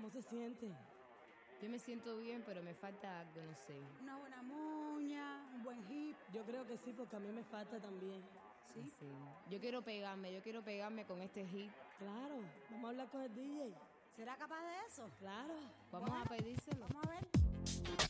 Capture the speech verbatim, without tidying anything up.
¿cómo se siente? Yo me siento bien, pero me falta algo, no sé. Una buena moña, un buen hip. Yo creo que sí, porque a mí me falta también. ¿Sí? Sí. Yo quiero pegarme, yo quiero pegarme con este hit. Claro, vamos a hablar con el D J. ¿Será capaz de eso? Claro. Vamos Bueno, a pedírselo. Vamos a ver.